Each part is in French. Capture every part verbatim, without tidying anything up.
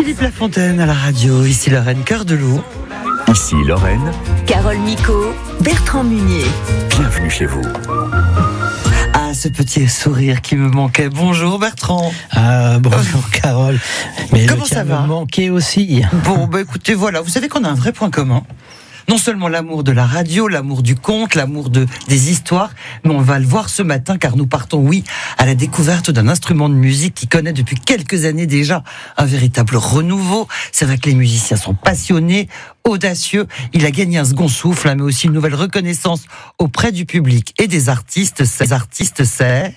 Philippe Lafontaine à la radio, ici Lorraine Cœur de Loup. Ici Lorraine. Carole Micot, Bertrand Munier. Bienvenue chez vous. Ah, ce petit sourire qui me manquait. Bonjour Bertrand. Ah, bonjour Carole. Mais comment le ça tien va me manquait aussi. Bon, bah écoutez, voilà, vous savez qu'on a un vrai point commun. Non seulement l'amour de la radio, l'amour du conte, l'amour de, des histoires, mais on va le voir ce matin car nous partons, oui, à la découverte d'un instrument de musique qui connaît depuis quelques années déjà un véritable renouveau. C'est vrai que les musiciens sont passionnés, audacieux. Il a gagné un second souffle, hein, mais aussi une nouvelle reconnaissance auprès du public et des artistes. Ces artistes, c'est...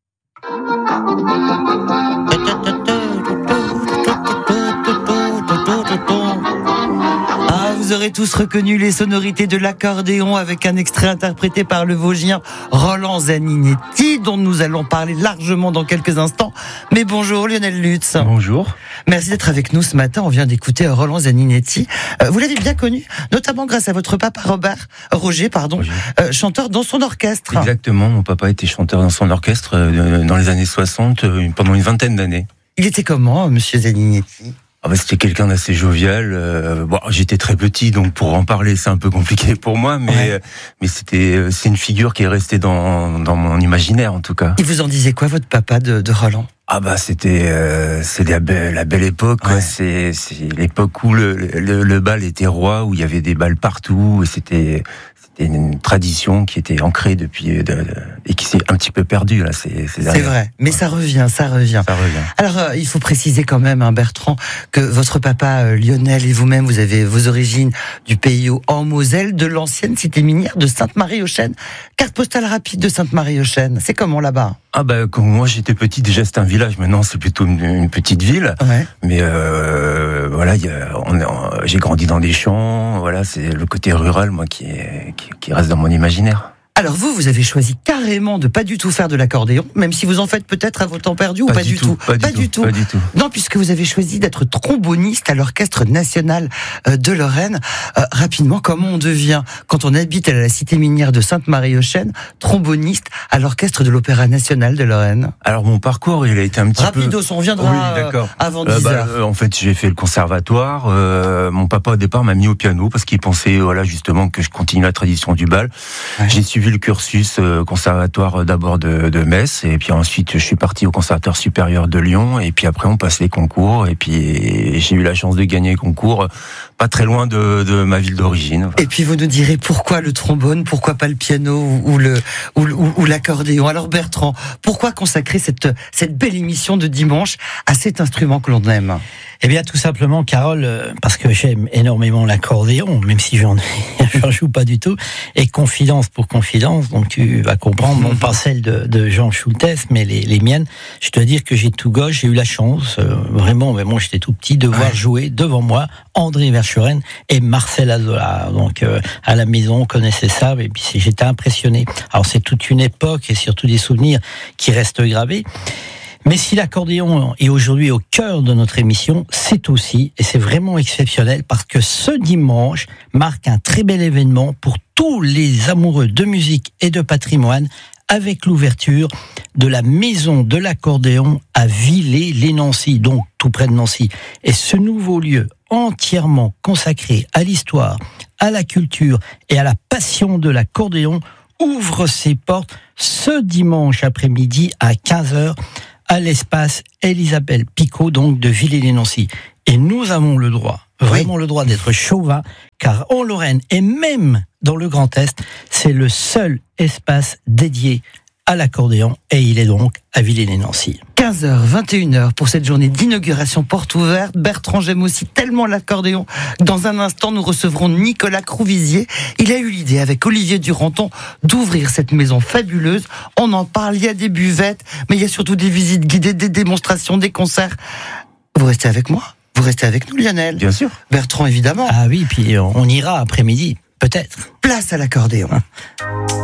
Vous aurez tous reconnu les sonorités de l'accordéon avec un extrait interprété par le Vosgien Roland Zaninetti, dont nous allons parler largement dans quelques instants. Mais bonjour Lionel Lutz. Bonjour. Merci d'être avec nous ce matin. On vient d'écouter Roland Zaninetti. Euh, vous l'avez bien connu, notamment grâce à votre papa Robert, Roger, pardon, euh, chanteur dans son orchestre. Exactement, mon papa était chanteur dans son orchestre euh, dans les années soixante, euh, pendant une vingtaine d'années. Il était comment, monsieur Zaninetti ? Ah bah c'était quelqu'un d'assez jovial. Euh, bon, j'étais très petit, donc pour en parler, c'est un peu compliqué pour moi, mais ouais. euh, mais c'était c'est une figure qui est restée dans dans mon imaginaire en tout cas. Il vous en disait quoi, votre papa de, de Roland ? Ah bah c'était euh, c'est la belle, la belle époque. Ouais. Quoi. C'est c'est l'époque où le, le le bal était roi, où il y avait des bals partout, et c'était c'était une tradition qui était ancrée depuis de, de, et qui s'est un petit peu perdue là. C'est c'est, c'est vrai, mais ouais. ça revient, ça revient. Ça revient. Alors euh, il faut préciser quand même, hein, Bertrand, que votre papa euh, Lionel et vous-même, vous avez vos origines du Pays Haut en Moselle, de l'ancienne cité minière de Sainte-Marie-aux-Chênes. Carte postale rapide de Sainte-Marie-aux-Chênes. C'est comment là-bas ? Ah bah quand moi j'étais petit, déjà c'était un village. Maintenant c'est plutôt une, une petite ville. Ouais. Mais euh, voilà, y a, on, on, j'ai grandi dans des champs. Voilà, c'est le côté rural moi qui, est, qui, qui reste dans mon imaginaire. Alors vous, vous avez choisi carrément de pas du tout faire de l'accordéon, même si vous en faites peut-être à vos temps perdus ou pas, pas du du tout. tout. Pas, pas du, du tout. tout. Pas du tout. Non, puisque vous avez choisi d'être tromboniste à l'Orchestre National de Lorraine. Euh, rapidement, comment on devient, quand on habite à la cité minière de Sainte-Marie-aux-Chênes, tromboniste à l'Orchestre de l'Opéra National de Lorraine ? Alors mon parcours, il a été un petit Rapidos, peu... Rapidos, on viendra oui, d'accord. Euh, avant euh, dix heures. Bah, en fait, j'ai fait le conservatoire. Euh, mon papa, au départ, m'a mis au piano parce qu'il pensait, voilà, justement, que je continue la tradition du bal. Ouais. J'ai suivi le cursus euh, conservatoire d'abord de, de Metz, et puis ensuite je suis parti au Conservatoire supérieur de Lyon, et puis après on passe les concours, et puis j'ai eu la chance de gagner les concours pas très loin de, de ma ville d'origine. Et puis vous nous direz pourquoi le trombone, pourquoi pas le piano ou, ou, le, ou, ou, ou l'accordéon. Alors Bertrand, pourquoi consacrer cette, cette belle émission de dimanche à cet instrument que l'on aime ? Eh bien, tout simplement, Carole, parce que j'aime énormément l'accordéon, même si j'en, j'en joue pas du tout, et confidence pour confidence, donc tu vas comprendre, non pas celle de, de Jean Schultes, mais les, les miennes. Je dois dire que j'ai tout gauche, j'ai eu la chance, euh, vraiment, mais moi j'étais tout petit, de voir ouais. jouer devant moi André Verschuren et Marcel Azola. Donc euh, à la maison, on connaissait ça, et puis j'étais impressionné. Alors c'est toute une époque et surtout des souvenirs qui restent gravés. Mais si l'accordéon est aujourd'hui au cœur de notre émission, c'est aussi, et c'est vraiment exceptionnel, parce que ce dimanche marque un très bel événement pour tous les amoureux de musique et de patrimoine, avec l'ouverture de la maison de l'accordéon à Villers-lès-Nancy, donc tout près de Nancy. Et ce nouveau lieu entièrement consacré à l'histoire, à la culture et à la passion de l'accordéon ouvre ses portes ce dimanche après-midi à quinze heures à l'espace Elisabeth Picot, donc de Villers-lès-Nancy. Et nous avons le droit, vraiment oui. le droit d'être chauvin, car en Lorraine et même dans le Grand Est, c'est le seul espace dédié à l'accordéon, et il est donc à Villers-lès-Nancy. quinze heures, vingt et une heures pour cette journée d'inauguration porte ouverte. Bertrand, j'aime aussi tellement l'accordéon. Dans un instant, nous recevrons Nicolas Crouvisier. Il a eu l'idée, avec Olivier Duranton, d'ouvrir cette maison fabuleuse. On en parle, il y a des buvettes, mais il y a surtout des visites guidées, des démonstrations, des concerts. Vous restez avec moi ? Vous restez avec nous, Lionel ? Bien sûr. Bertrand, évidemment. Ah oui, puis on ira après-midi, peut-être. Place à l'accordéon.